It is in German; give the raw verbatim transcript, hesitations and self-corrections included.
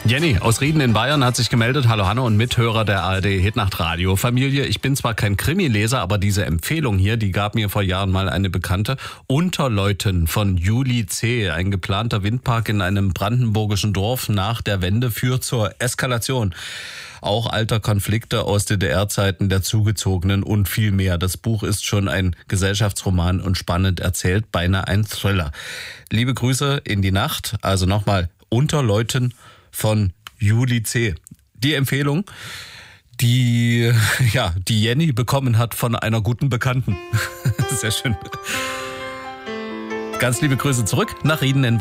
Jenny aus Rieden in Bayern hat sich gemeldet. Hallo Hanne und Mithörer der A R D Hitnacht Radio Familie. Ich bin zwar kein Krimileser, aber diese Empfehlung hier, die gab mir vor Jahren mal eine Bekannte. Unterleuten von Juli C. Ein geplanter Windpark in einem brandenburgischen Dorf nach der Wende führt zur Eskalation. Auch alter Konflikte aus D D R-Zeiten der Zugezogenen und viel mehr. Das Buch ist schon ein Gesellschaftsroman und spannend erzählt, beinahe ein Thriller. Liebe Grüße in die Nacht. Also nochmal Unterleuten von Juli C. Die Empfehlung, die, ja, die Jenny bekommen hat von einer guten Bekannten. Sehr schön. Ganz liebe Grüße zurück nach Rieden in Bayern.